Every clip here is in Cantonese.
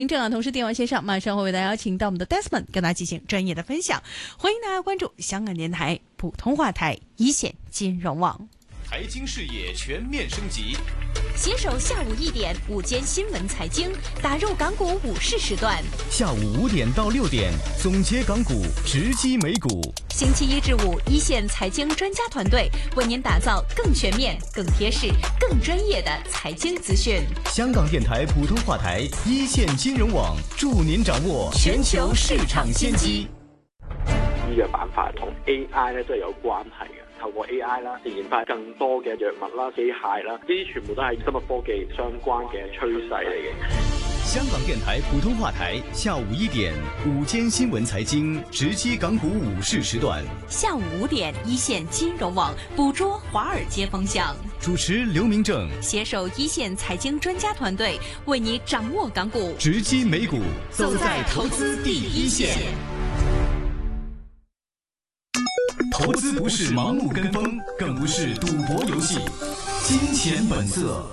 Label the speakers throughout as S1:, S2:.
S1: 正好同时电话线上，马上会为大家邀请到我们的 Desmond 跟大家进行专业的分享。欢迎大家关注香港电台普通话台一线金融网。
S2: 财经视野全面升级，
S3: 携手下午1点午间新闻财经，打入港股午市时段。
S2: 下午5点到6点，总结港股，直击美股。
S3: 星期1至5，一线财经专家团队为您打造更全面、更贴市、更专业的财经资讯。
S2: 香港电台普通话台一线金融網，助您掌握全球市場先機。
S4: 呢個板塊同 AI 咧都係有關係嘅。透過 AI 啦，研發更多嘅藥物啦、機械啦，呢啲全部都係生物科技相關嘅趨勢嚟嘅。
S2: 香港電台普通話台下午1點午間新聞財經，直擊港股午市時段。
S3: 下午5點，一線金融網捕捉華爾街風向。
S2: 主持劉明正，
S3: 攜手一線財經專家團隊，為你掌握港股，
S2: 直擊美股，走在投資第一線。投資不是盲目跟風，更不是賭博遊戲。金錢本色。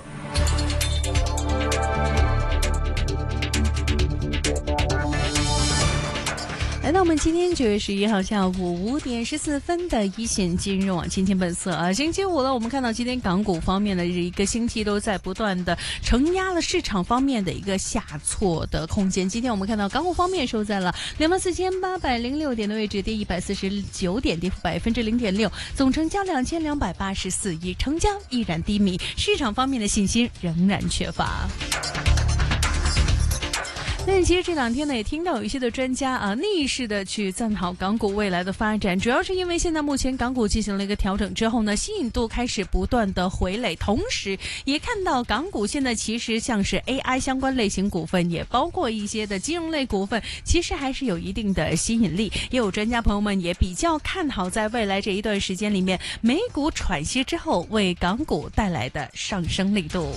S1: 来到我们今天9月11号下午5点14分的一线金融网金钱本色啊，星期5了，我们看到今天港股方面的一个星期都在不断的承压了市场方面的一个下挫的空间。今天我们看到港股方面收在了24,806点的位置，跌149点，跌幅0.6%，总成交2284亿，成交依然低迷，市场方面的信心仍然缺乏。但其实这2天呢，也听到有一些的专家啊，逆势的去赞好港股未来的发展，主要是因为现在目前港股进行了一个调整之后呢，吸引度开始不断的回垒，同时也看到港股现在其实像是 AI 相关类型股份，也包括一些的金融类股份，其实还是有一定的吸引力。也有专家朋友们也比较看好在未来这一段时间里面，美股喘息之后为港股带来的上升力度。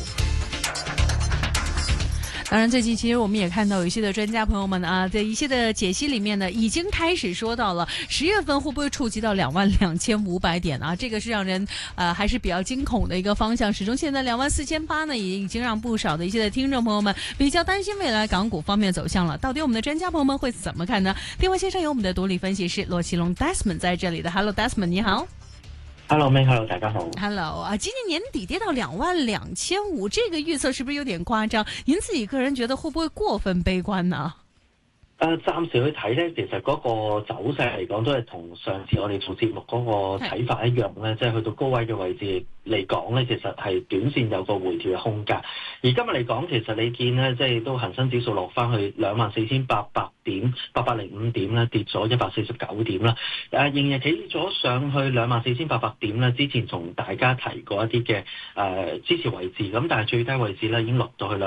S1: 当然，最近其实我们也看到有一些的专家朋友们啊，在一些的解析里面呢，已经开始说到了10月份会不会触及到22,500点啊？这个是让人还是比较惊恐的一个方向。始终现在24,800呢，也已经让不少的一些的听众朋友们比较担心未来港股方面走向了。到底我们的专家朋友们会怎么看呢？电话线上有我们的独立分析师罗奇龙 Desmond 在这里的 ，Hello Desmond， 你好。
S5: Hello May，Hello， 大家好。
S1: Hello 啊，今年年底跌到22,500，这个预测是不是有点夸張？您自己個人覺得會不會過分悲觀呢？
S5: 暫時去睇咧，其實嗰個走勢嚟講都係同上次我哋做節目嗰個睇法一樣咧，即係去到高位嘅位置嚟講咧，其實係短線有個回調嘅空間。而今日嚟講，其實你見咧，即係都恒生指數落翻去24,800點，805點咧，跌咗149點啦。仍然企咗上去24,800點咧，之前同大家提過一啲嘅支持位置，咁但係最低位置咧已經落到去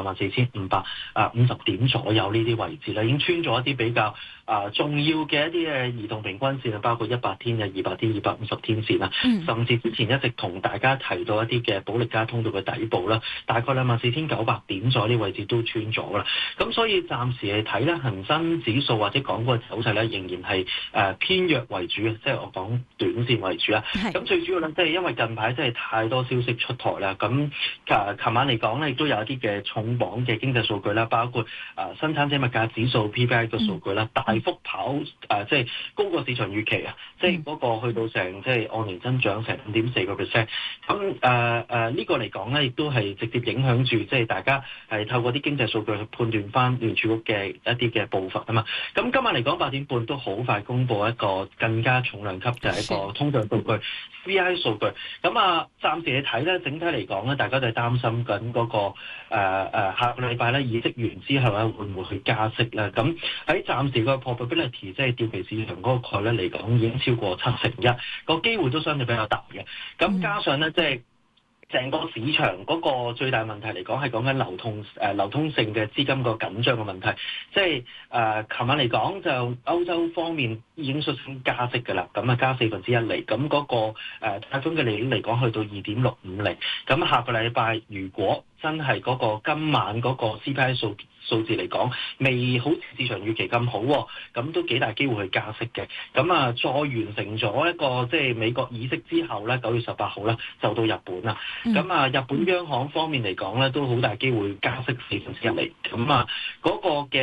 S5: 24,550點左右呢啲位置啦，已經穿咗一啲比較重要嘅一啲嘅移動平均線啊，包括100天嘅、200天、250天線啊，甚至之前一直同大家提到一啲嘅保力加通道嘅底部啦，大概24,900點左右啲位置都穿咗啦。咁所以暫時嚟睇咧，恒生指數或者港股嘅走勢咧，仍然係偏弱為主嘅，即係我講短線為主啦。咁最主要咧，即係因為近排真係太多消息出台啦。咁琴晚嚟講咧，亦都有一啲嘅重磅嘅經濟數據啦，包括生產者物價指數 PPI 嘅數據啦，大幅跑即係高過市場預期啊！即係嗰個去到成即係按年增長成5.4%。咁呢個嚟講咧，亦都係直接影響住即係大家係透過啲經濟數據去判斷翻聯儲局嘅一啲嘅步伐啊嘛。咁今晚嚟講8點半都好快公佈一個更加重量級就係一個通脹數據 CPI 數據。咁暫時嚟睇咧，整體嚟講咧，大家都係擔心緊嗰個下個禮拜咧議息完之後咧會唔會去加息咧？咁喺暫時個 probability 即係掉期市場嗰個概率嚟講已經超過71%，個機會都相對比較大嘅。咁加上咧即係成個市場嗰個最大問題嚟講係講緊流通性嘅資金個緊張嘅問題，即係琴晚嚟講就歐洲方面已經率先加息㗎啦，咁加1/4厘，咁嗰個貸款嘅利率嚟講去到2.65厘，咁下個禮拜如果真係嗰個今晚嗰個 CPI 數字嚟講，未好似市場預期咁好，咁都幾大機會去加息嘅。咁啊，再完成咗一個即係美國議息之後咧，9月18號咧就到日本啦。咁啊，日本央行方面嚟講咧，都好大機會加息1/4厘。咁啊，嗰個嘅